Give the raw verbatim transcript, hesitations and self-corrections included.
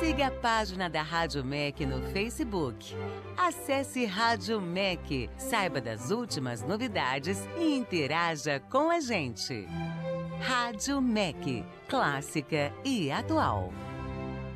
Siga a página da Rádio M E C no Facebook. Acesse Rádio M E C, saiba das últimas novidades e interaja com a gente. Rádio M E C, clássica e atual.